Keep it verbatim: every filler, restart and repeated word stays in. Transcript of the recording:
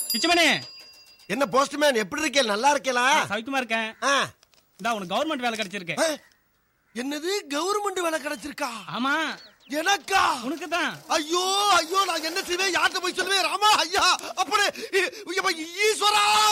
பிச்சமணி, என்ன போஸ்ட்மேன் எப்படி இருக்கே? நல்லா இருக்கேலா? சவிக்குமா இருக்கேன். இந்தா உனக்கு கவர்மெண்ட் வேலை கிடைச்சிருக்கு. என்னது கவர்மெண்ட் வேலை கிடைச்சிருக்கா? ஆமா. எனக்கா? உனக்கு தான். ஐயோ ஐயோ, நான் என்ன செய்வேன்? யார்கிட்ட போய் சொல்லுவேன்? ராமா ஐயா, அப்படி ஈஸ்வரா.